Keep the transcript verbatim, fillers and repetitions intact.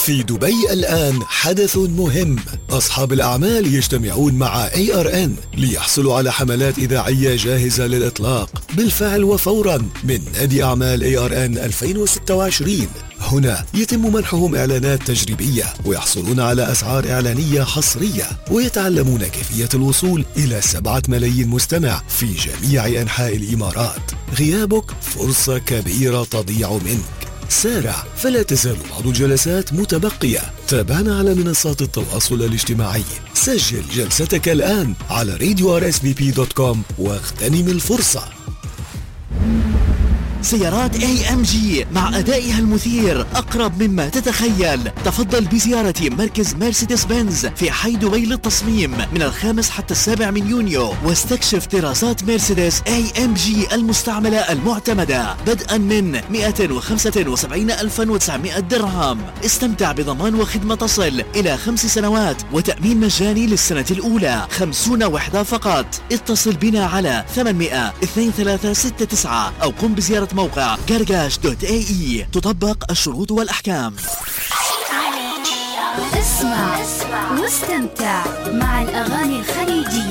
في دبي الآن حدث مهم. أصحاب الأعمال يجتمعون مع إيه آر إن ليحصلوا على حملات إذاعية جاهزة للإطلاق بالفعل وفورا من نادي أعمال إيه آر إن ألفين وستة وعشرين. هنا يتم منحهم إعلانات تجريبية ويحصلون على أسعار إعلانية حصرية، ويتعلمون كيفية الوصول إلى سبعة ملايين مستمع في جميع أنحاء الإمارات. غيابك فرصة كبيرة تضيع منك. سارع، فلا تزال بعض الجلسات متبقية. تابعنا على منصات التواصل الاجتماعي. سجل جلستك الآن على راديو آر إس بي بي دوت كوم واغتنم الفرصة. سيارات إيه إم جي مع أدائها المثير أقرب مما تتخيل. تفضل بزيارة مركز مرسيدس بنز في حي دبي للتصميم من الخامس حتى السابع من يونيو، واستكشف طرازات مرسيدس إيه إم جي المستعملة المعتمدة بدءا من مئة وخمسة وسبعين ألفا وتسعمئة درهم. استمتع بضمان وخدمة تصل إلى خمس سنوات وتأمين مجاني للسنة الأولى. خمسون وحدة فقط. اتصل بنا على ثمانمئة اثنين ثلاثة ستة تسعة أو قم بزيارة موقع قرقاش دوت اي اي. تطبق الشروط والأحكام. اسمع واستمتع مع الأغاني الخليجية.